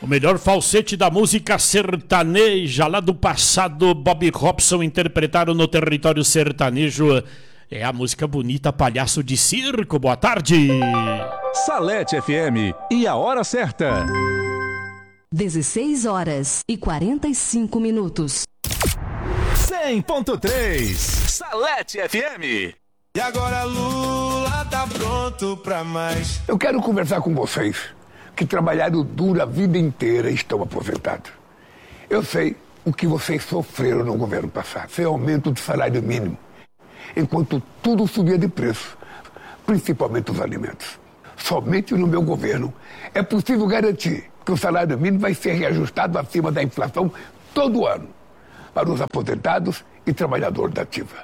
melhor falsete da música sertaneja lá do passado, Bob Robson interpretaram no território sertanejo. É a música bonita Palhaço de Circo. Boa tarde. Salete FM e a hora certa. 16 horas e 45 minutos. 100.3 Salete FM. E agora Lula tá pronto pra mais. Eu quero conversar com vocês que trabalharam duro a vida inteira e estão aposentados. Eu sei o que vocês sofreram no governo passado, sem aumento do salário mínimo, enquanto tudo subia de preço, principalmente os alimentos. Somente no meu governo é possível garantir que o salário mínimo vai ser reajustado acima da inflação todo ano para os aposentados e trabalhadores da ativa.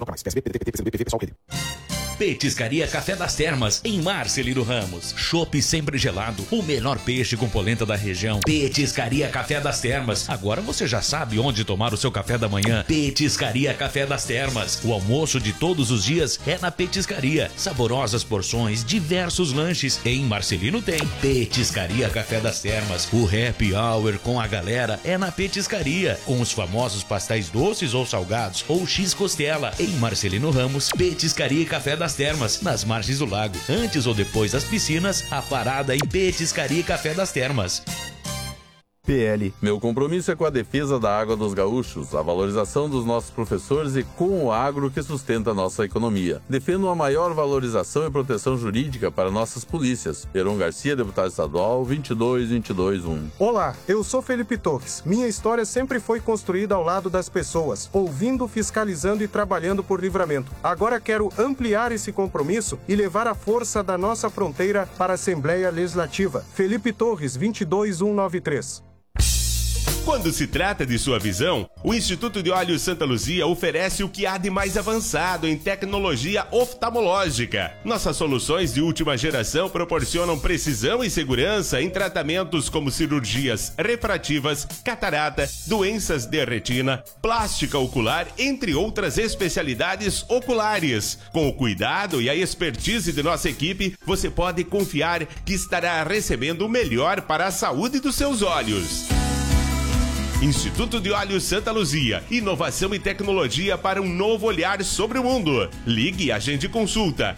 Petiscaria Café das Termas, em Marcelino Ramos. Chopp sempre gelado, o melhor peixe com polenta da região. Petiscaria Café das Termas. Agora você já sabe onde tomar o seu café da manhã. Petiscaria Café das Termas. O almoço de todos os dias é na Petiscaria. Saborosas porções, diversos lanches. Em Marcelino tem Petiscaria Café das Termas. O happy hour com a galera é na Petiscaria, com os famosos pastéis doces ou salgados ou x-costela. Em Marcelino Ramos, Petiscaria Café das Termas, nas margens do lago. Antes ou depois das piscinas, a parada em Petiscaria Café das Termas. PL. Meu compromisso é com a defesa da água dos gaúchos, a valorização dos nossos professores e com o agro que sustenta a nossa economia. Defendo uma maior valorização e proteção jurídica para nossas polícias. Heron Garcia, deputado estadual, 22221. Olá, eu sou Felipe Torres. Minha história sempre foi construída ao lado das pessoas, ouvindo, fiscalizando e trabalhando por Livramento. Agora quero ampliar esse compromisso e levar a força da nossa fronteira para a Assembleia Legislativa. Felipe Torres, 22193. Quando se trata de sua visão, o Instituto de Olhos Santa Luzia oferece o que há de mais avançado em tecnologia oftalmológica. Nossas soluções de última geração proporcionam precisão e segurança em tratamentos como cirurgias refrativas, catarata, doenças de retina, plástica ocular, entre outras especialidades oculares. Com o cuidado e a expertise de nossa equipe, você pode confiar que estará recebendo o melhor para a saúde dos seus olhos. Instituto de Olhos Santa Luzia, inovação e tecnologia para um novo olhar sobre o mundo. Ligue e agende consulta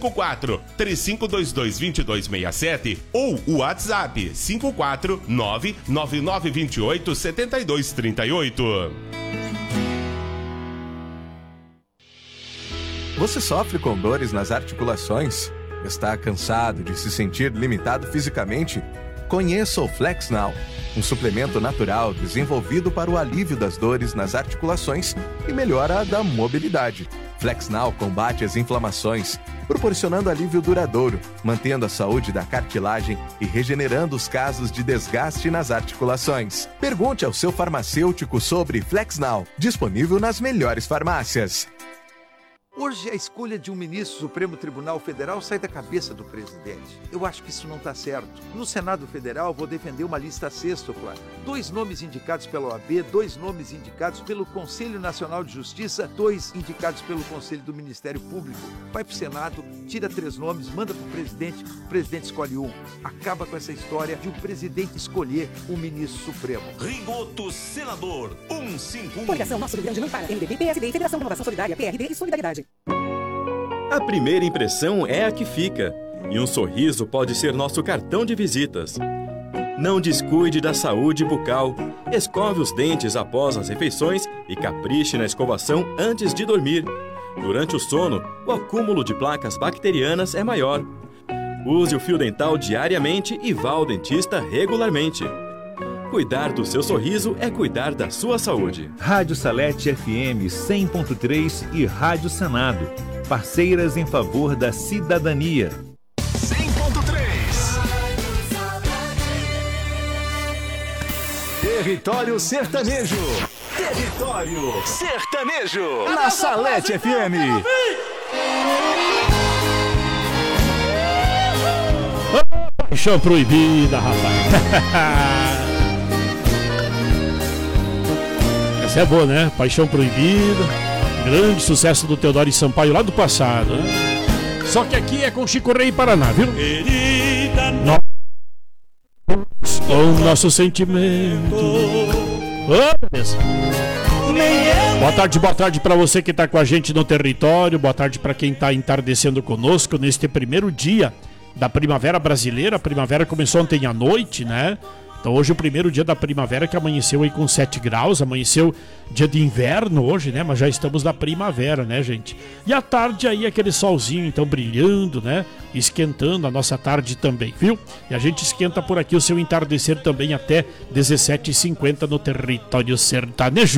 54-3522-2267 ou o WhatsApp 549-9928-7238. Você sofre com dores nas articulações? Está cansado de se sentir limitado fisicamente? Conheça o Flex Now, um suplemento natural desenvolvido para o alívio das dores nas articulações e melhora da mobilidade. Flex Now combate as inflamações, proporcionando alívio duradouro, mantendo a saúde da cartilagem e regenerando os casos de desgaste nas articulações. Pergunte ao seu farmacêutico sobre Flex Now, disponível nas melhores farmácias. Hoje a escolha de um ministro do Supremo Tribunal Federal sai da cabeça do presidente. Eu acho que isso não está certo. No Senado Federal vou defender uma lista sextupla. 2 nomes indicados pela OAB, 2 nomes indicados pelo Conselho Nacional de Justiça, 2 indicados pelo Conselho do Ministério Público. Vai para o Senado, tira 3 nomes, manda para o presidente escolhe um. Acaba com essa história de o presidente escolher o ministro supremo. Rigoto Senador 151. Coligação Nosso Rio Grande não para. MDB, PSD, Federação de Renovação Solidária, PRD e Solidariedade. A primeira impressão é a que fica, e um sorriso pode ser nosso cartão de visitas. Não descuide da saúde bucal. Escove os dentes após as refeições e capriche na escovação antes de dormir. Durante o sono, o acúmulo de placas bacterianas é maior. Use o fio dental diariamente e vá ao dentista regularmente. Cuidar do seu sorriso é cuidar da sua saúde. Rádio Salete FM 100.3 e Rádio Senado. Parceiras em favor da cidadania. 100.3 Território Sertanejo. Território Sertanejo. Na Salete FM. Paixão proibida, rapaz. Essa é boa, né? Paixão Proibida. Grande sucesso do Teodoro e Sampaio lá do passado, né? Só que aqui é com Chico Rei e Paraná, viu? o nosso sentimento. Oh, beleza. Boa tarde para você que está com a gente no território. Boa tarde para quem está entardecendo conosco neste primeiro dia da primavera brasileira. A primavera começou ontem à noite, né? Então hoje é o primeiro dia da primavera, que amanheceu aí com 7 graus, amanheceu dia de inverno hoje, né? Mas já estamos na primavera, né, gente? E à tarde aí aquele solzinho então brilhando, né? Esquentando a nossa tarde também, viu? E a gente esquenta por aqui o seu entardecer também até 17h50 no território sertanejo.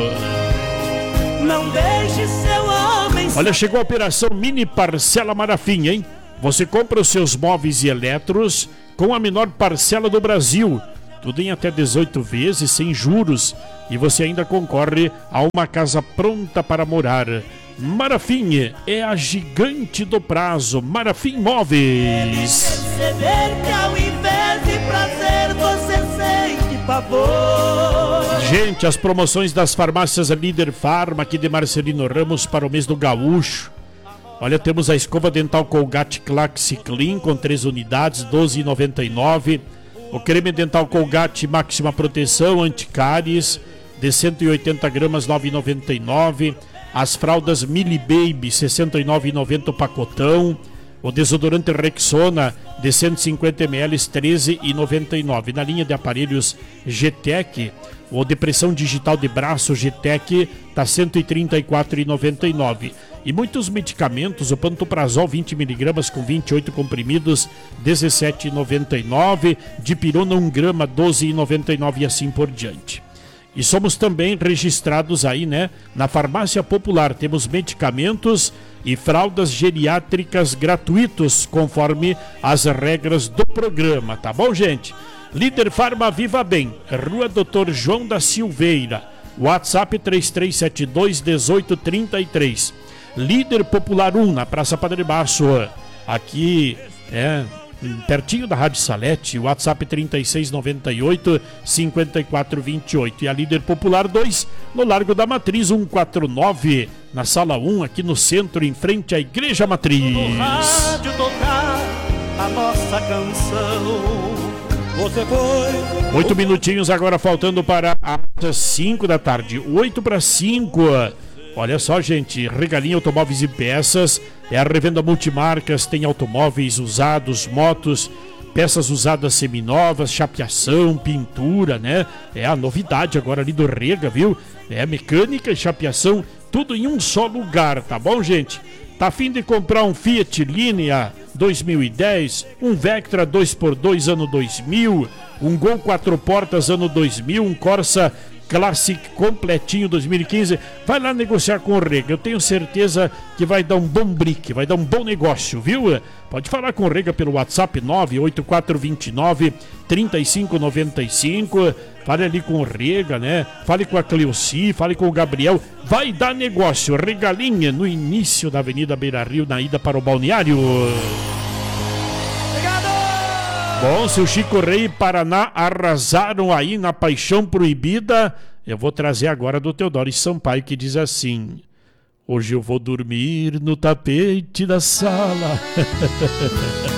Não deixe seu homem... Olha, chegou a operação Mini Parcela Marafim, hein? Você compra os seus móveis e eletros com a menor parcela do Brasil. Tudo em até 18 vezes, sem juros. E você ainda concorre a uma casa pronta para morar. Marafim é a gigante do prazo. Marafim Móveis. Perceber que ao invés de prazer você sente pavor. Gente, as promoções das farmácias Líder Farma aqui de Marcelino Ramos para o mês do Gaúcho. Olha, temos a escova dental Colgate Claxi Clean com 3 unidades, R$ 12,99. O creme dental Colgate Máxima Proteção Anticáries de 180 gramas, R$ 9,99. As fraldas Mili Baby, R$ 69,90 o pacotão. O desodorante Rexona de 150 ml, R$ 13,99. Na linha de aparelhos GTEC, o de pressão digital de braço GTEC está R$ 134,99. E muitos medicamentos, o Pantoprazol 20mg com 28 comprimidos, R$ 17,99. Dipirona 1 grama, R$ 12,99 e assim por diante. E somos também registrados aí, né, na Farmácia Popular. Temos medicamentos e fraldas geriátricas gratuitos, conforme as regras do programa, tá bom, gente? Líder Farma Viva Bem, Rua Doutor João da Silveira, WhatsApp 3372-1833. Líder Popular 1, na Praça Padre Baço, aqui, pertinho da Rádio Salete, WhatsApp 3698-5428. E a Líder Popular 2, no Largo da Matriz 149, na Sala 1, aqui no centro, em frente à Igreja Matriz. No rádio tocar a nossa canção. Você foi... 8 minutinhos agora faltando para as 5 da tarde, 8 para 5. Olha só, gente, Regalinho Automóveis e Peças é a revenda multimarcas, tem automóveis usados, motos, peças usadas seminovas, chapeação, pintura, né? É a novidade agora ali do Rega, viu? É mecânica e chapeação, tudo em um só lugar, tá bom, gente? Tá a fim de comprar um Fiat Linea 2010, um Vectra 2x2 ano 2000, um Gol 4 portas ano 2000, um Corsa Classic completinho 2015, vai lá negociar com o Rega. Eu tenho certeza que vai dar um bom brique, vai dar um bom negócio, viu? Pode falar com o Rega pelo WhatsApp 98429-3595. Fale ali com o Rega, né? Fale com a Cleuci, fale com o Gabriel. Vai dar negócio. Regalinha no início da Avenida Beira Rio, na ida para o balneário. Bom, se o Chico Rei e Paraná arrasaram aí na Paixão Proibida, eu vou trazer agora do Teodoro Sampaio, que diz assim: hoje eu vou dormir no tapete da sala.